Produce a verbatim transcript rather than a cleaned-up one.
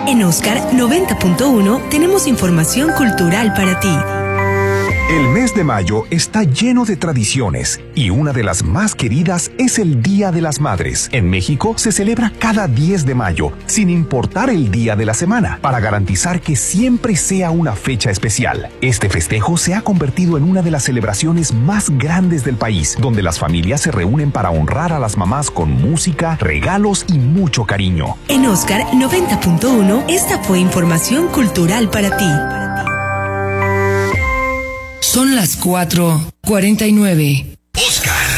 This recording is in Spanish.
En Oscar noventa punto uno tenemos información cultural para ti. El mes de mayo está lleno de tradiciones y una de las más queridas es el Día de las Madres. En México se celebra cada diez de mayo, sin importar el día de la semana, para garantizar que siempre sea una fecha especial. Este festejo se ha convertido en una de las celebraciones más grandes del país, donde las familias se reúnen para honrar a las mamás con música, regalos y mucho cariño. En Oscar noventa punto uno, esta fue información cultural para ti. Son las cuatro cuarenta y nueve.